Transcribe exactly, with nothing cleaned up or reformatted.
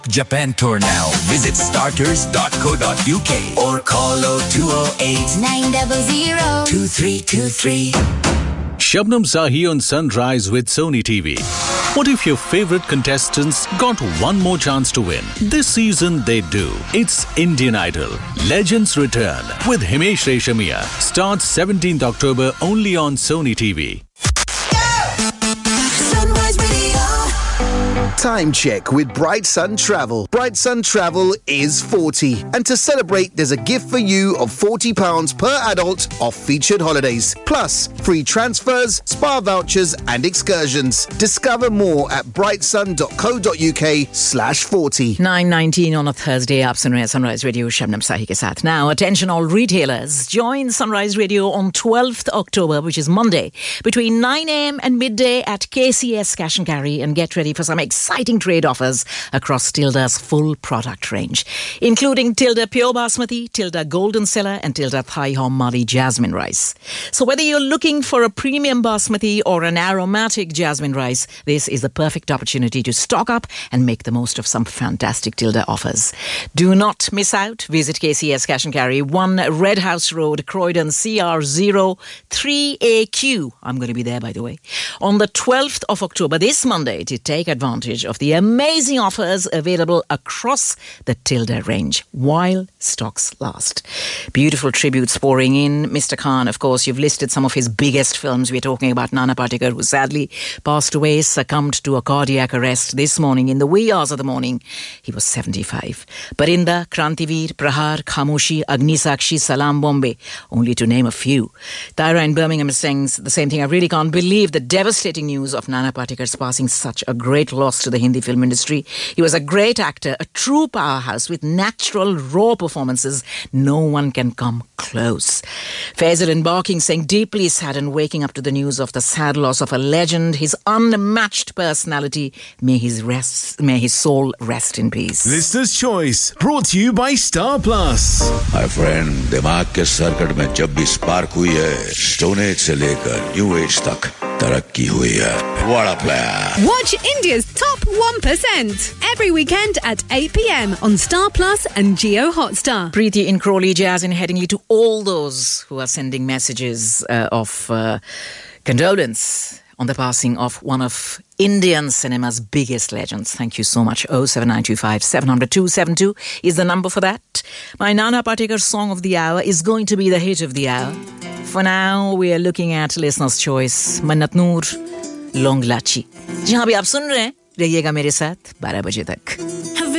Japan tour now. Visit starters dot co dot u k or call oh two oh eight, nine hundred, two three two three. Shabnam Sahi on Sunrise with Sony T V. What if your favorite contestants got one more chance to win? This season they do. It's Indian Idol. Legends Return with Himesh Reshamia. Starts seventeenth October only on Sony T V. Time check with Bright Sun Travel. Bright Sun Travel is forty. And to celebrate, there's a gift for you of forty pounds per adult off featured holidays. Plus, free transfers, spa vouchers and excursions. Discover more at brightsun dot co dot u k slash forty. nine nineteen on a Thursday. Aap sun rahe hain Sunrise Radio Shabnam Sahi ke sath. Now, attention all retailers. Join Sunrise Radio on twelfth October, which is Monday, between nine a.m. and midday at K C S Cash and Carry, and get ready for some exciting trade offers across Tilda's full product range, including Tilda Pure Basmati, Tilda Golden Cellar and Tilda Thai Hom Mali Jasmine Rice. So whether you're looking for a premium Basmati or an aromatic Jasmine Rice, this is the perfect opportunity to stock up and make the most of some fantastic Tilda offers. Do not miss out. Visit K C S Cash and Carry, one Red House Road, Croydon, C R zero three A Q. I'm going to be there, by the way, on the twelfth of October, this Monday, to take advantage of the amazing offers available across the Tilda range while stocks last. Beautiful tributes pouring in. Mister Khan, of course, you've listed some of his biggest films. We're talking about Nana Patekar, who sadly passed away, succumbed to a cardiac arrest this morning in the wee hours of the morning. He was seventy-five. Parinda, Krantivir, Prahar, Khamoshi, Agnisakshi, Salam Bombay, only to name a few. Tyra in Birmingham is saying the same thing. I really can't believe the devastating news of Nana Patekar's passing. Such a great loss to the Hindi film industry. He was a great actor, a true powerhouse with natural, raw performances. No one can come close. Faisal in Barking saying, deeply saddened waking up to the news of the sad loss of a legend, his unmatched personality. May his rest, may his soul rest in peace. Listener's Choice, brought to you by Star Plus. My friend, दिमाग के circuit में जब भी spark हुई है, stone age से लेकर new age तक तरक्की हुई है. What a player. Watch India's top one percent every weekend at eight p.m. on Star Plus and Jio Hotstar. Preeti in Crawley, Jazz in Headingley, to all those who are sending messages uh, of uh, condolence on the passing of one of Indian cinema's biggest legends. Thank you so much. oh seven nine two five, seven zero zero, two seven two is the number for that. My Nana Patekar song of the hour is going to be the hit of the hour. For now, we are looking at listener's choice, Mannat Noor, Long Lachi. जी हाँ, अभी आप सुन रहे हैं, रहिएगा मेरे साथ बारह बजे तक.